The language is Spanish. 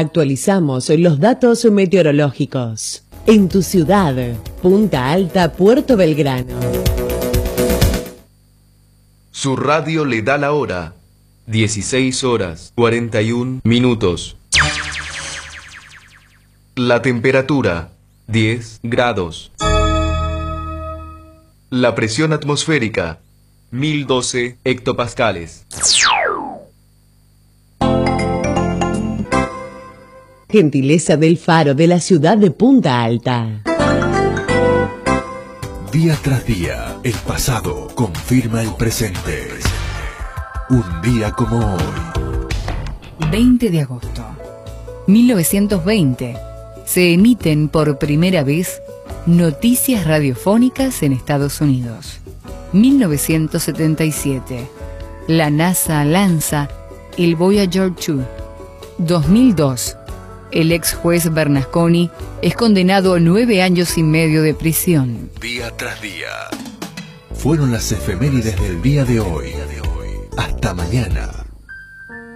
Actualizamos los datos meteorológicos. En tu ciudad, Punta Alta, Puerto Belgrano. Su radio le da la hora. 16 horas 41 minutos. La temperatura, 10 grados. La presión atmosférica, 1012 hectopascales. Gentileza del Faro de la ciudad de Punta Alta. Día tras día, el pasado confirma el presente. Un día como hoy. 20 de agosto. 1920. Se emiten por primera vez noticias radiofónicas en Estados Unidos. 1977. La NASA lanza el Voyager 2. 2002. El ex juez Bernasconi es condenado a 9 años y medio de prisión. Día tras día. Fueron las efemérides del día de hoy. Hasta mañana.